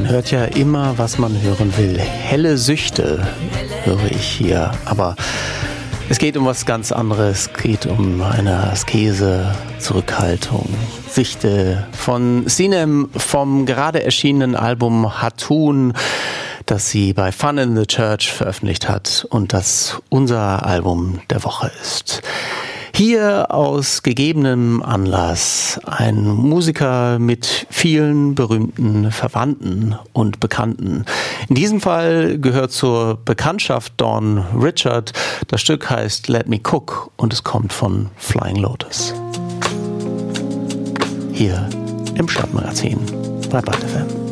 Man hört ja immer, was man hören will. Helle Süchte höre ich hier. Aber es geht um was ganz anderes. Es geht um eine Askese, Zurückhaltung. Sichte von Sinem vom gerade erschienenen Album Hatun, das sie bei Fun in the Church veröffentlicht hat und das unser Album der Woche ist. Hier aus gegebenem Anlass ein Musiker mit vielen berühmten Verwandten und Bekannten. In diesem Fall gehört zur Bekanntschaft Dawn Richard. Das Stück heißt Let Me Cook und es kommt von Flying Lotus. Hier im Stadtmagazin bei Bad FM.